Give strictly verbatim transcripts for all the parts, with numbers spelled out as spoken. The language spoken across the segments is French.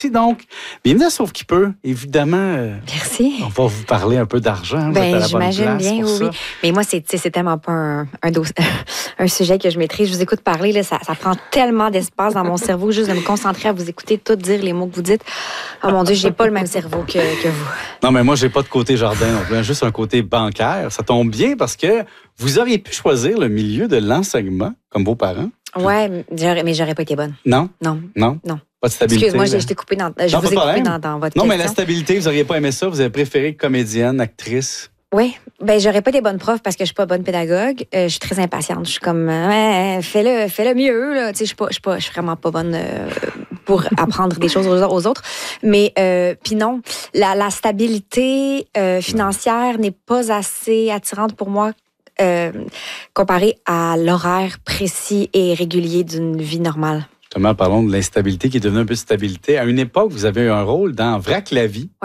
Donc, bienvenue à Sauf qui peut. Évidemment, euh, merci. On va vous parler un peu d'argent. Ben, j'imagine bien, oui, oui. Mais moi, c'est, c'est tellement pas un, un, dos, un sujet que je maîtrise. Je vous écoute parler, là, ça, ça prend tellement d'espace dans mon cerveau juste de me concentrer à vous écouter, tout dire les mots que vous dites. Oh mon Dieu, j'ai pas le même cerveau que, que vous. Non, mais moi, j'ai pas de côté jardin non plus, juste un côté bancaire. Ça tombe bien parce que vous auriez pu choisir le milieu de l'enseignement, comme vos parents. Ouais, mais j'aurais pas été bonne. Non? Non. Non? Non. Pas de stabilité. Excuse-moi, je t'ai coupé dans, je non, vous ai coupé dans, dans votre non, question. mais la stabilité, vous n'auriez pas aimé ça? Vous avez préféré comédienne, actrice? Oui, ben j'aurais pas des bonnes profs parce que je suis pas bonne pédagogue. Euh, je suis très impatiente. Je suis comme, ouais, fais-le, fais-le mieux. Là. Tu sais, je suis pas, je suis pas, je suis vraiment pas bonne euh, pour apprendre des choses aux, aux autres. Mais euh, puis non, la, la stabilité euh, financière n'est pas assez attirante pour moi. Euh, comparé à l'horaire précis et régulier d'une vie normale. Justement, parlons de l'instabilité qui est devenue un peu de stabilité. À une époque, vous avez eu un rôle dans Vrac la vie. Oui.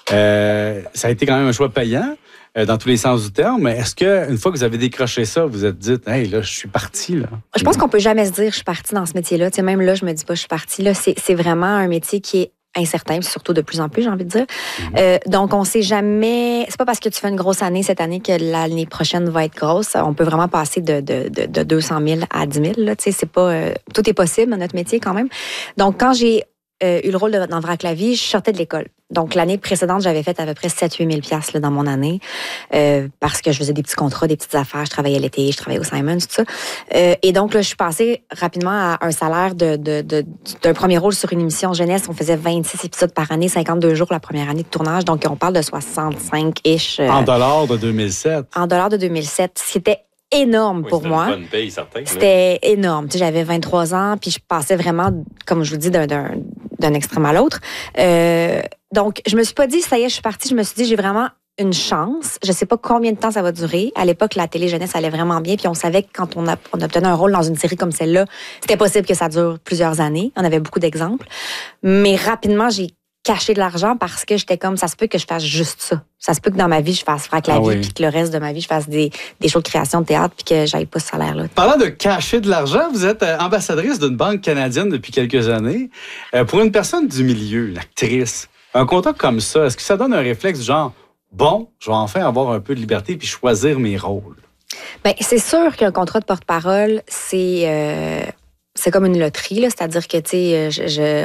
Euh, ça a été quand même un choix payant euh, dans tous les sens du terme. Mais est-ce qu'une fois que vous avez décroché ça, vous vous êtes dit, hey, là, je suis partie, là? Je pense qu'on peut jamais se dire, je suis partie dans ce métier-là. Tu sais, même là, je me dis pas, je suis partie. Là, c'est, c'est vraiment un métier qui est incertain, surtout de plus en plus, j'ai envie de dire. Mm-hmm. Euh, donc, on sait jamais... C'est pas parce que tu fais une grosse année cette année que l'année prochaine va être grosse. On peut vraiment passer de, de, de, de deux cent mille à dix mille. Là, tu sais, c'est pas... Euh, tout est possible dans notre métier quand même. Donc, quand j'ai euh, eu le rôle de, dans Vrac la vie, je sortais de l'école. Donc, l'année précédente, j'avais fait à peu près sept à huit mille piastres là, dans mon année euh, parce que je faisais des petits contrats, des petites affaires. Je travaillais l'été, je travaillais au Simons, tout ça. Euh, et donc, là, je suis passée rapidement à un salaire de, de, de, d'un premier rôle sur une émission jeunesse. On faisait vingt-six épisodes par année, cinquante-deux jours la première année de tournage. Donc, on parle de soixante-cinq-ish. Euh, en dollars de deux mille sept. En dollars de deux mille sept. C'était énorme oui, pour moi. Une bonne paye, certain, c'était énorme. Tu sais, j'avais vingt-trois ans, puis je passais vraiment, comme je vous dis, d'un, d'un, d'un extrême à l'autre. Euh, donc, je me suis pas dit, ça y est, je suis partie. Je me suis dit, j'ai vraiment une chance. Je sais pas combien de temps ça va durer. À l'époque, la télé jeunesse allait vraiment bien, puis on savait que quand on, a, on obtenait un rôle dans une série comme celle-là, c'était possible que ça dure plusieurs années. On avait beaucoup d'exemples. Mais rapidement, j'ai caché de l'argent parce que j'étais comme, ça se peut que je fasse juste ça. Ça se peut que dans ma vie, je fasse Vrac la ah vie, oui. Puis que le reste de ma vie, je fasse des, des shows de création de théâtre, puis que j'aille pas ce salaire-là. Parlant de cacher de l'argent, vous êtes ambassadrice d'une banque canadienne depuis quelques années. Euh, pour une personne du milieu, une actrice, un contrat comme ça, est-ce que ça donne un réflexe du genre, bon, je vais enfin avoir un peu de liberté puis choisir mes rôles? Bien, c'est sûr qu'un contrat de porte-parole, c'est... Euh... C'est comme une loterie, là, c'est-à-dire que, tu sais, je, je,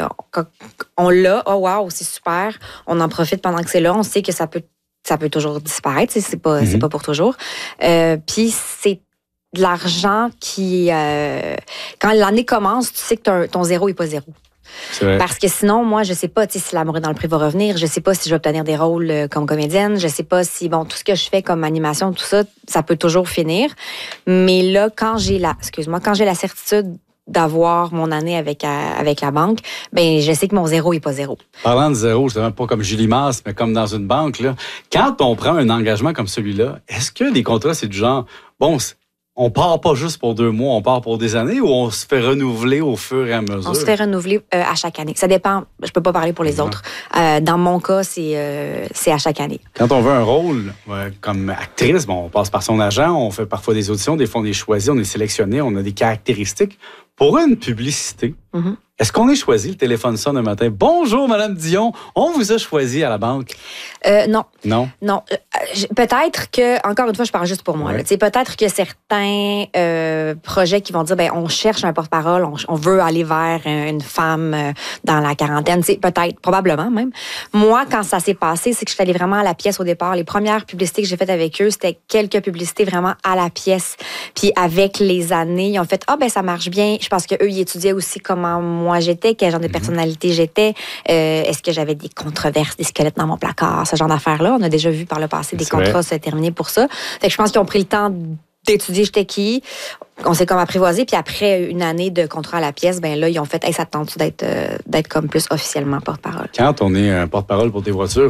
on l'a, oh wow, c'est super, on en profite pendant que c'est là, on sait que ça peut, ça peut toujours disparaître, c'est pas, mm-hmm. c'est pas pour toujours. Euh, Puis c'est de l'argent qui, euh, quand l'année commence, tu sais que ton, ton zéro est pas zéro. Parce que sinon, moi, je sais pas si l'amour est dans le prix va revenir, je sais pas si je vais obtenir des rôles comme comédienne, je sais pas si, bon, tout ce que je fais comme animation, tout ça, ça peut toujours finir. Mais là, quand j'ai la, excuse-moi, quand j'ai la certitude d'avoir mon année avec, avec la banque, ben je sais que mon zéro n'est pas zéro. Parlant de zéro, c'est pas comme Julie Masse, mais comme dans une banque, là, quand on prend un engagement comme celui-là, est-ce que les contrats, c'est du genre, bon, on part pas juste pour deux mois, on part pour des années ou on se fait renouveler au fur et à mesure? On se fait renouveler euh, à chaque année. Ça dépend, je peux pas parler pour les mmh. autres. Euh, dans mon cas, c'est, euh, c'est à chaque année. Quand on veut un rôle ouais, comme actrice, bon, on passe par son agent, on fait parfois des auditions, des fois on est choisi, on est sélectionné, on a des caractéristiques. Pour une publicité, mm-hmm. est-ce qu'on est choisi, le téléphone sonne un matin, bonjour Madame Dion, on vous a choisi à la banque? Euh, non. Non? Non. Euh, peut-être que, encore une fois, je parle juste pour moi. Ouais. Là, peut-être que certains euh, projets qui vont dire, ben, on cherche un porte-parole, on, on veut aller vers une femme euh, dans la quarantaine. Peut-être, probablement même. Moi, quand ça s'est passé, c'est que je suis allée vraiment à la pièce au départ. Les premières publicités que j'ai faites avec eux, c'était quelques publicités vraiment à la pièce. Puis avec les années, ils ont fait, ah, ben, ça marche bien. Je pense qu'eux, ils étudiaient aussi comment moi j'étais, quel genre de personnalité j'étais. Euh, est-ce que j'avais des controverses, des squelettes dans mon placard, ce genre d'affaires-là. On a déjà vu par le passé des c'est contrats vrai. Se terminer pour ça. Fait que je pense qu'ils ont pris le temps d'étudier j'étais qui. On s'est comme apprivoisé. Puis après une année de contrat à la pièce, ben là, ils ont fait, hey, ça te tente d'être, euh, d'être comme plus officiellement porte-parole. Quand on est un porte-parole pour des voitures, on,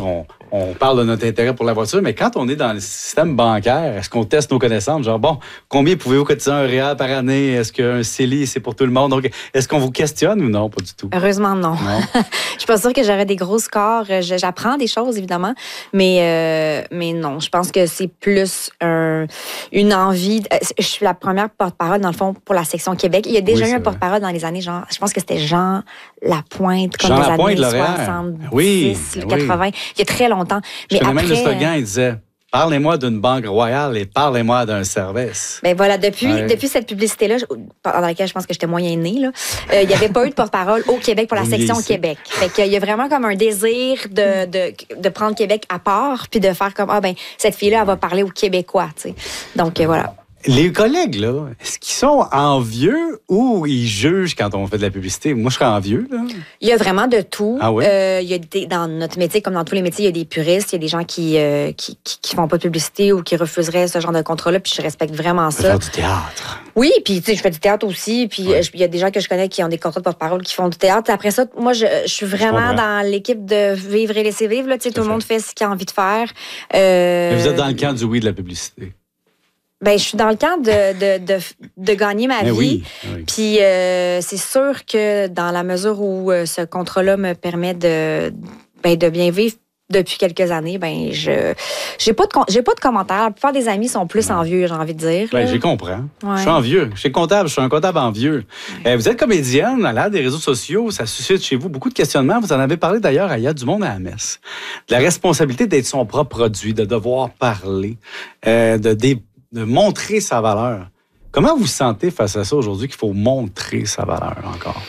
on parle de notre intérêt pour la voiture, mais quand on est dans le système bancaire, est-ce qu'on teste nos connaissances? Genre, bon, combien pouvez-vous cotiser un réal par année? Est-ce qu'un C E L I, c'est pour tout le monde? Donc, est-ce qu'on vous questionne ou non? Pas du tout. Heureusement, non. non. Je suis pas sûre que j'aurais des gros scores. J'apprends des choses, évidemment, mais, euh, mais non. Je pense que c'est plus un, une envie. De, je suis la première porte-parole, dans le fond, pour la section Québec. Il y a déjà oui, eu un porte-parole dans les années, genre, je pense que c'était Jean Lapointe, comme Jean les Lapointe, années soixante-dix, oui, quatre-vingt. Oui. Il y a très longtemps. Mais je connais après, même le slogan, il disait... Parlez-moi d'une banque royale et parlez-moi d'un service. Ben voilà, depuis, ouais. depuis cette publicité-là, dans laquelle je pense que j'étais moyen née, là, euh, il n'y avait pas eu de porte-parole au Québec pour la Vous section Québec. Fait qu'il y a vraiment comme un désir de, de, de prendre Québec à part puis de faire comme, ah ben, cette fille-là, elle va parler aux Québécois, tu sais. Donc, euh, voilà. Les collègues, là, est-ce qu'ils sont envieux ou ils jugent quand on fait de la publicité? Moi, je serais envieux, là. Il y a vraiment de tout. Ah oui? Euh, il y a des, dans notre métier, comme dans tous les métiers, il y a des puristes, il y a des gens qui, euh, qui, qui, qui font pas de publicité ou qui refuseraient ce genre de contrat-là, puis je respecte vraiment ça. Faire du théâtre. Oui, puis tu sais, je fais du théâtre aussi, puis ouais. il y a des gens que je connais qui ont des contrats de porte-parole qui font du théâtre. Après ça, moi, je, je suis vraiment je dans l'équipe de vivre et laisser vivre, là. Tu sais, tout le monde fait ce qu'il a envie de faire. Euh... Mais vous êtes dans le camp du oui de la publicité. Ben, je suis dans le camp de, de, de, de gagner ma Mais vie. Oui, oui. Puis euh, c'est sûr que dans la mesure où euh, ce contrat-là me permet de, ben, de bien vivre depuis quelques années, ben je j'ai pas de j'ai pas de commentaires. La plupart des amis sont plus envieux, j'ai envie de dire. Ben, j'y comprends. Ouais. Je suis envieux. Je suis comptable, je suis un comptable envieux. Ouais. Euh, vous êtes comédienne à l'ère des réseaux sociaux, ça suscite chez vous beaucoup de questionnements. Vous en avez parlé d'ailleurs à Il y a du monde à la messe. De la responsabilité d'être son propre produit, de devoir parler, euh, de dé de montrer sa valeur. Comment vous vous sentez face à ça aujourd'hui qu'il faut montrer sa valeur encore?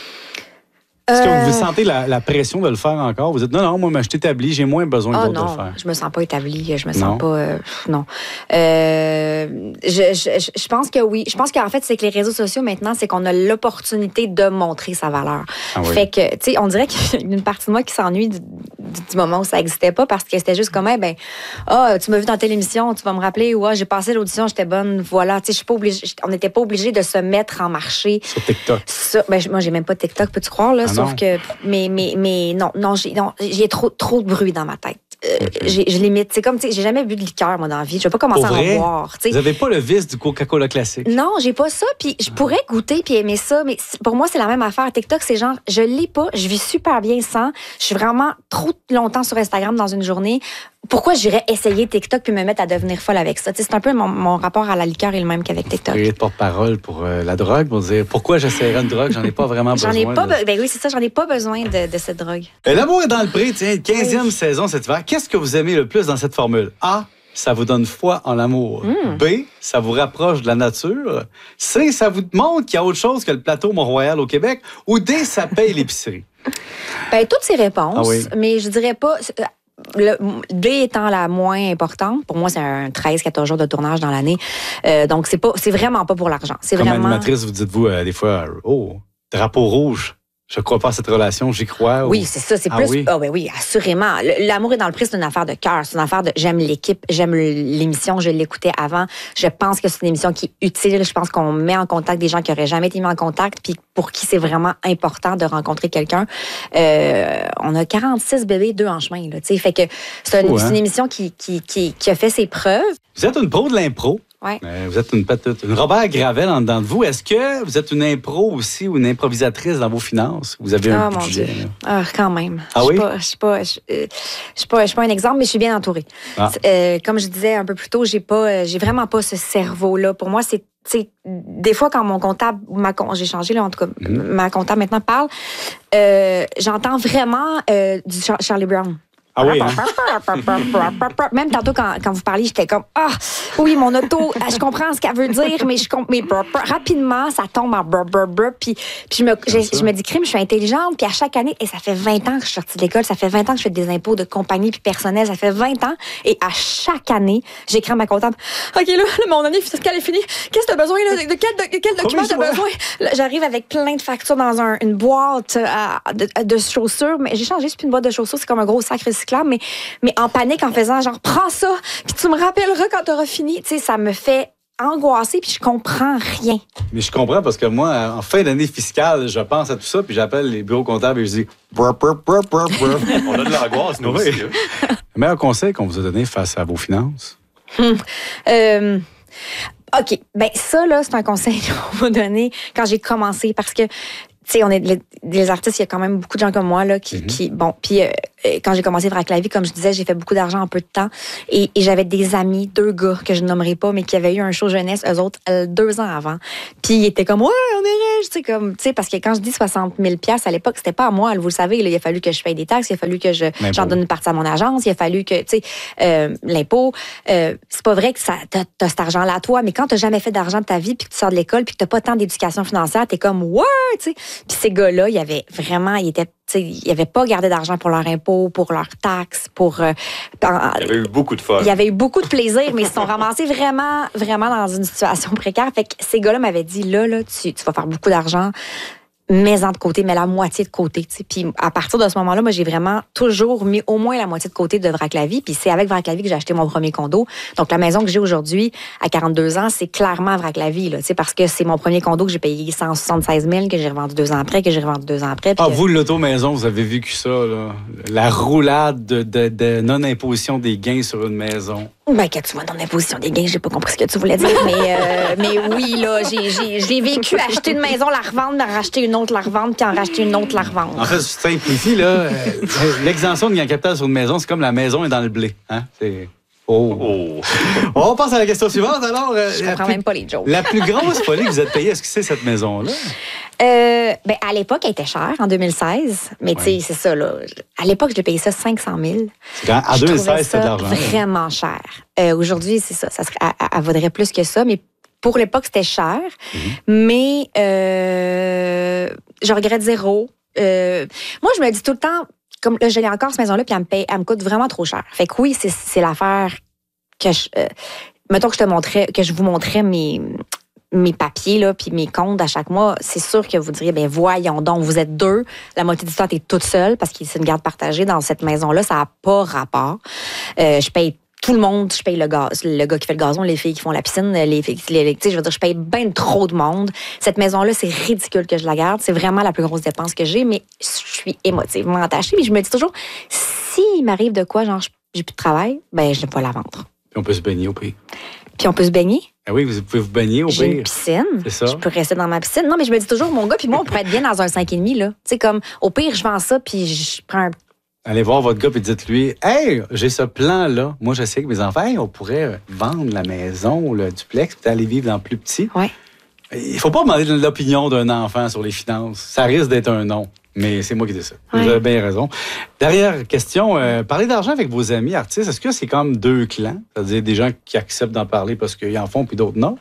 Est-ce que vous sentez la, la pression de le faire encore? Vous dites, non, non, moi, je suis établi, j'ai moins besoin oh, de le faire. Je me sens pas établie, je me sens non. pas... Euh, non. Euh, je, je, je pense que oui. Je pense qu'en fait, c'est que les réseaux sociaux, maintenant, c'est qu'on a l'opportunité de montrer sa valeur. Ah oui. Fait que, tu sais, on dirait qu'il y a une partie de moi qui s'ennuie du, du moment où ça n'existait pas parce que c'était juste comme, ben, ah, oh, tu m'as vu dans telle émission, tu vas me rappeler, ou ah, j'ai passé l'audition, j'étais bonne, voilà. Tu sais, je suis pas obligée, on n'était pas obligé de se mettre en marché. Sur TikTok. Sur, ben, moi, j'ai même pas TikTok, peux-tu croire, là? Ah Sauf non. que, mais, mais, mais non, non, j'ai, non, j'ai trop, trop de bruit dans ma tête. Euh, okay. j'ai, je limite. C'est comme, tu sais, j'ai jamais bu de liqueur, moi, dans la vie. Je vais pas commencer à en boire. T'sais. Vous avez pas le vice du Coca-Cola classique? Non, j'ai pas ça. Puis je pourrais goûter puis aimer ça, mais pour moi, c'est la même affaire. TikTok, c'est genre, je l'ai pas, je vis super bien sans. Je suis vraiment trop longtemps sur Instagram dans une journée. Pourquoi j'irais essayer TikTok puis me mettre à devenir folle avec ça? T'sais, c'est un peu mon, mon rapport à la liqueur est le même qu'avec TikTok. Vous pourriez être porte-parole pour euh, la drogue, pour dire pourquoi j'essaierais une drogue, j'en ai pas vraiment j'en besoin. Ai pas de... be- ben oui, c'est ça, j'en ai pas besoin de, de cette drogue. Et l'amour est dans le pré, tiens, quinzième oui. saison cet hiver. Qu'est-ce que vous aimez le plus dans cette formule? A, ça vous donne foi en l'amour. Mm. B, ça vous rapproche de la nature. C, ça vous montre qu'il y a autre chose que le plateau Mont-Royal au Québec. Ou D, ça paye l'épicerie. Ben toutes ces réponses, ah oui. mais je dirais pas... Le D étant la moins importante, pour moi, c'est un treize quatorze jours de tournage dans l'année. Euh, donc, c'est pas, c'est vraiment pas pour l'argent. C'est Comme vraiment... animatrice, vous dites-vous euh, des fois, oh, drapeau rouge. Je crois pas à cette relation, j'y crois. Oui, ou... c'est ça, c'est ah, plus... Oui? Ah ben oui, assurément. L'amour est dans le prix, c'est une affaire de cœur. C'est une affaire de... J'aime l'équipe, j'aime l'émission, je l'écoutais avant. Je pense que c'est une émission qui est utile. Je pense qu'on met en contact des gens qui n'auraient jamais été mis en contact, puis pour qui c'est vraiment important de rencontrer quelqu'un. Euh, on a quarante-six bébés, deux en chemin, là, tu sais. Fait que c'est une, oh, hein? c'est une émission qui, qui, qui, qui a fait ses preuves. Vous êtes une pro de l'impro. Ouais. Euh, vous êtes une petite, une Robert Gravel en dedans de vous. Est-ce que vous êtes une impro aussi ou une improvisatrice dans vos finances? Vous avez un oh, budget. Mon Dieu. Ah, quand même. Ah oui? Je suis pas, je, je, je suis pas, je suis pas un exemple, mais je suis bien entourée. Ah. Euh, comme je disais un peu plus tôt, j'ai pas, j'ai vraiment pas ce cerveau-là. Pour moi, c'est, c'est des fois quand mon comptable, ma, j'ai changé là, en tout cas, mm-hmm. ma comptable maintenant parle, euh, j'entends vraiment euh, du Char- Charlie Brown. Ah oui, hein? Même tantôt, quand, quand vous parliez, j'étais comme, ah, oui, mon auto, je comprends ce qu'elle veut dire, mais je comprends. Mais rapidement, ça tombe en brr, brr, brr. Puis, puis je, me, je, je me dis, crime, je suis intelligente. Puis à chaque année, et ça fait vingt ans que je suis sortie de l'école, ça fait vingt ans que je fais des impôts de compagnie puis personnel, ça fait vingt ans. Et à chaque année, j'écris à ma comptable, OK, là, là mon année fiscale est finie. Qu'est-ce que tu as besoin? Là? De, de quel, de, quel document tu as besoin? Là, j'arrive avec plein de factures dans un, une boîte euh, de, de chaussures. Mais j'ai changé, c'est plus une boîte de chaussures, c'est comme un gros sac recyclable. Mais, mais en panique, en faisant genre, prends ça, puis tu me rappelleras quand tu auras fini. Tu sais, ça me fait angoisser, puis je comprends rien. Mais je comprends parce que moi, en fin d'année fiscale, je pense à tout ça, puis j'appelle les bureaux comptables et je dis... Brr, brr, brr, brr, brr. On a de l'angoisse, nous aussi. Le meilleur conseil qu'on vous a donné face à vos finances? Hum. Euh, OK. Ben ça, là, c'est un conseil qu'on m'a donné quand j'ai commencé parce que, tu sais, on est les, les artistes, il y a quand même beaucoup de gens comme moi, là, qui, mm-hmm. qui bon, puis euh, quand j'ai commencé Vrac la vie, comme je disais, j'ai fait beaucoup d'argent en peu de temps et, et j'avais des amis, deux gars que je ne nommerai pas, mais qui avaient eu un show jeunesse, eux autres, euh, deux ans avant. Puis ils étaient comme, ouais, on est riches, tu sais, comme, tu sais, parce que quand je dis soixante mille dollars à l'époque, c'était pas à moi, vous le savez, là, il a fallu que je paye des taxes, il a fallu que je, j'en donne une partie à mon agence, il a fallu que, tu sais, euh, l'impôt, euh, c'est pas vrai que ça, t'as, t'as cet argent-là à toi, mais quand t'as jamais fait d'argent de ta vie, puis que tu sors de l'école, puis que t'as pas tant d'éducation financière, t'es comme, ouais, tu sais. Puis ces gars-là, il y avait vraiment, ils étaient, ils n'avaient pas gardé d'argent pour leur impôt, pour leurs taxes, pour... Euh, en, il y avait eu beaucoup de fun. Il y avait eu beaucoup de plaisir, mais ils se sont ramassés vraiment, vraiment dans une situation précaire. Fait que ces gars-là m'avaient dit, là, là, tu, tu vas faire beaucoup d'argent, mets-en de côté, mets la moitié de côté. T'sais. Puis à partir de ce moment-là, moi, j'ai vraiment toujours mis au moins la moitié de côté de Vrac la vie. Puis c'est avec Vrac la vie que j'ai acheté mon premier condo. Donc la maison que j'ai aujourd'hui, à quarante-deux ans, c'est clairement Vrac la vie, là, parce que c'est mon premier condo que j'ai payé cent soixante-seize mille, que j'ai revendu deux ans après, que j'ai revendu deux ans après. Ah, que... vous, l'auto-maison, vous avez vécu ça, là. La roulade de, de, de non-imposition des gains sur une maison. Ben, quand tu vois dans l'imposition des gains, j'ai pas compris ce que tu voulais dire, mais, euh, mais oui, là, j'ai, j'ai, je l'ai vécu, acheter une maison, la revendre, en racheter une autre, la revendre, puis en racheter une autre, la revendre. En fait, je simplifie, là. euh, l'exemption de gain capital sur une maison, c'est comme la maison est dans le blé. Hein? C'est... Oh. oh. On passe à la question suivante, alors. Euh, je comprends plus, même pas les jokes. La plus grosse folie que vous êtes payée, est-ce que c'est cette maison-là? Euh, ben, à l'époque, elle était chère, en deux mille seize. Mais, ouais. tu sais, c'est ça, là. À l'époque, je l'ai payé ça cinq cent mille. Quand, en deux mille seize, c'était de l'argent. Vraiment cher. Euh, aujourd'hui, c'est ça. ça serait, elle, elle vaudrait plus que ça. Mais pour l'époque, c'était cher. Mm-hmm. Mais, euh, je regrette zéro. Euh, moi, je me dis tout le temps, comme là, je l'ai encore, cette maison-là, puis elle me paye, elle me coûte vraiment trop cher. Fait que oui, c'est, c'est l'affaire que je. Euh, mettons que je te montrais, que je vous montrais mes. mes papiers, là, puis mes comptes à chaque mois, c'est sûr que vous diriez, ben voyons donc, vous êtes deux, la moitié du temps, t'es toute seule, parce que c'est une garde partagée dans cette maison-là, ça n'a pas rapport. Euh, je paye tout le monde, je paye le gaz, le gars qui fait le gazon, les filles qui font la piscine, les filles, les, tu sais, je veux dire, je paye bien trop de monde. Cette maison-là, c'est ridicule que je la garde, c'est vraiment la plus grosse dépense que j'ai, mais je suis émotivement attachée, mais je me dis toujours, s'il m'arrive de quoi, genre, j'ai plus de travail, ben je ne vais pas la vendre. Puis on peut se baigner au pays. Puis on peut se baigner. Ah oui, vous pouvez vous baigner au J'ai pire. une piscine. C'est ça. Je peux rester dans ma piscine. Non, mais je me dis toujours, mon gars puis moi, on pourrait être bien dans un cinq virgule cinq, là. Tu sais, comme, au pire, je vends ça puis je prends un... Allez voir votre gars et dites-lui, « Hey, j'ai ce plan-là. Moi, je sais que mes enfants, hey, on pourrait vendre la maison, le duplex, puis aller vivre dans plus petit. » Ouais. Il ne faut pas demander l'opinion d'un enfant sur les finances. Ça risque d'être un non. Mais c'est moi qui dis ça. Ouais. Vous avez bien raison. Dernière question. Euh, parler d'argent avec vos amis artistes, est-ce que c'est comme deux clans? C'est-à-dire des gens qui acceptent d'en parler parce qu'ils en font, puis d'autres non?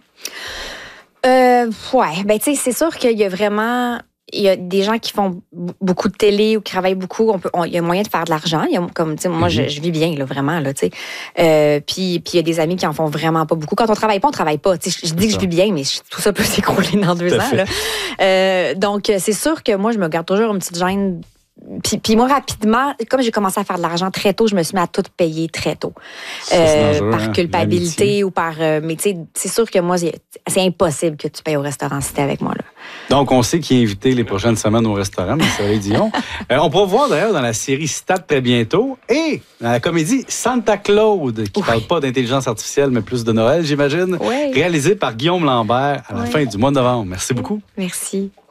Euh, ouais. Ben, tu sais, c'est sûr qu'il y a vraiment... Il y a des gens qui font beaucoup de télé ou qui travaillent beaucoup. On peut, on, il y a moyen de faire de l'argent. Il y a, comme, tu sais, moi, mm-hmm. je, je vis bien, là, vraiment, là, tu sais. Euh, puis, puis il y a des amis qui en font vraiment pas beaucoup. Quand on travaille pas, on travaille pas. Tu sais, je, je dis que je vis bien, mais je, tout ça peut s'écrouler dans deux ans, là. Euh, donc, c'est sûr que moi, je me garde toujours une petite gêne. Puis, puis moi, rapidement, comme j'ai commencé à faire de l'argent très tôt, je me suis mis à tout payer très tôt. Euh, par hein, culpabilité l'amitié. Ou par... Euh, mais tu sais, c'est sûr que moi, c'est, c'est impossible que tu payes au restaurant si t'es avec moi, là. Donc, on sait qui est invité les prochaines semaines au restaurant, mais ça va être Dion. euh, on pourra voir d'ailleurs dans la série Stade très bientôt et dans la comédie Santa Claude, qui ne oui. parle pas d'intelligence artificielle, mais plus de Noël, j'imagine, oui. réalisée par Guillaume Lambert à la oui. fin du mois de novembre. Merci beaucoup. Merci.